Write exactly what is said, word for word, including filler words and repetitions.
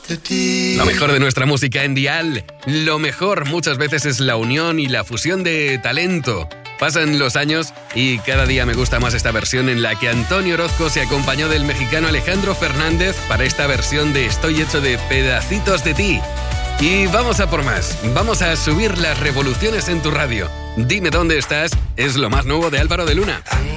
de ti. Lo mejor de nuestra música en Dial. Lo mejor muchas veces es la unión y la fusión de talento. Pasan los años y cada día me gusta más esta versión en la que Antonio Orozco se acompañó del mexicano Alejandro Fernández para esta versión de Estoy hecho de pedacitos de ti. Y vamos a por más. Vamos a subir las revoluciones en tu radio. Dime dónde estás. Es lo más nuevo de Álvaro de Luna.